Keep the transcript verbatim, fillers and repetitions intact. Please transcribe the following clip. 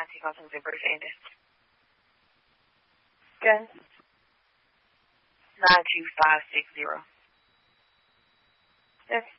take off some zippers and Good. nine two five six zero. Yes.